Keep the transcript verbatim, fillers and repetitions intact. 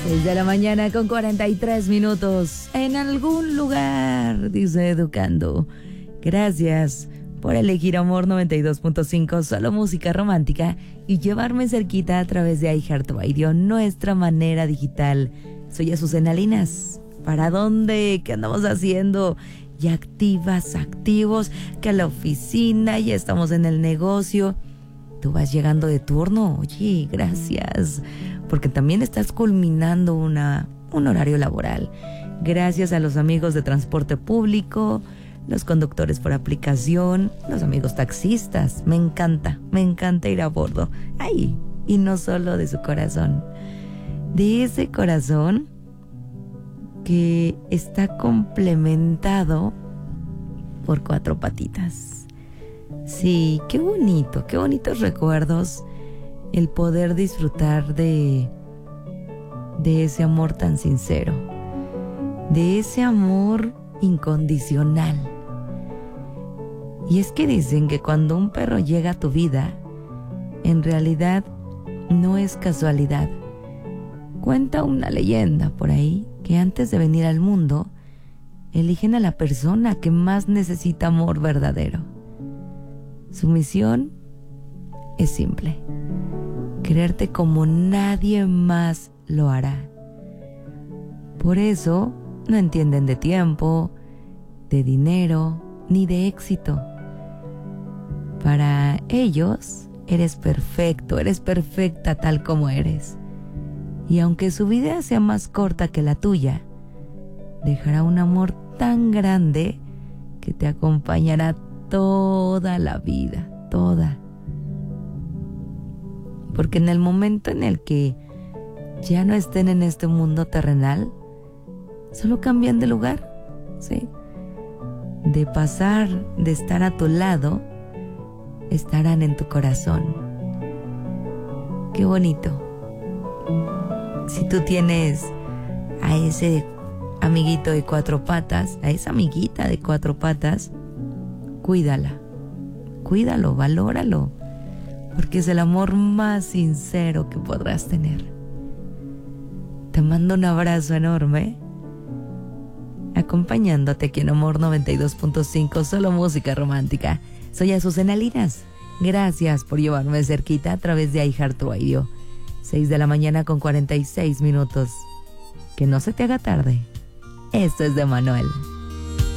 seis de la mañana con cuarenta y tres minutos. En algún lugar, dice Educando. Gracias por elegir Amor noventa y dos punto cinco, solo música romántica, y llevarme cerquita a través de iHeartRadio, nuestra manera digital. Soy Azucena Linas. ¿Para dónde? ¿Qué andamos haciendo? Ya activas, activos, que a la oficina, ya estamos en el negocio. Tú vas llegando de turno. Oye, gracias, porque también estás culminando una, un horario laboral. Gracias a los amigos de transporte público, los conductores por aplicación, los amigos taxistas. Me encanta, me encanta ir a bordo. Ay, y no solo de su corazón, de ese corazón que está complementado por cuatro patitas. Sí, qué bonito, qué bonitos recuerdos el poder disfrutar de, de ese amor tan sincero, de ese amor incondicional. Y es que dicen que cuando un perro llega a tu vida, en realidad no es casualidad. Cuenta una leyenda por ahí que antes de venir al mundo, eligen a la persona que más necesita amor verdadero. Su misión es simple: quererte como nadie más lo hará. Por eso no entienden de tiempo, de dinero, ni de éxito. Para ellos, eres perfecto, eres perfecta tal como eres. Y aunque su vida sea más corta que la tuya, dejará un amor tan grande que te acompañará toda la vida, toda. Porque en el momento en el que ya no estén en este mundo terrenal, solo cambian de lugar, ¿sí? De pasar, de estar a tu lado, estarán en tu corazón. Qué bonito. Si tú tienes a ese amiguito de cuatro patas, a esa amiguita de cuatro patas, cuídala, cuídalo, valóralo, porque es el amor más sincero que podrás tener. Te mando un abrazo enorme, acompañándote aquí en Amor noventa y dos punto cinco, solo música romántica. Soy Azucena Linas. Gracias por llevarme cerquita a través de iHeartRadio. seis de la mañana con cuarenta y seis minutos. Que no se te haga tarde. Esto es de Manuel.